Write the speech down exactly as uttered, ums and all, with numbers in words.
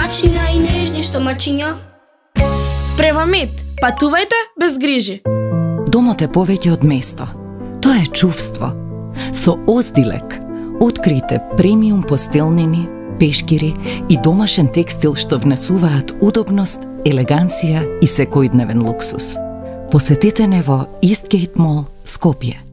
домачиња и нежни стомачиња. Према-мед, патувајте без грижи. Домот е повеќе од место. Тоа е чувство. Со Оздилек открите премиум постелнини, пешкири и домашен текстил што внесуваат удобност, елеганција и секојдневен луксус. Посетете не во Истгейт Мол, Скопје.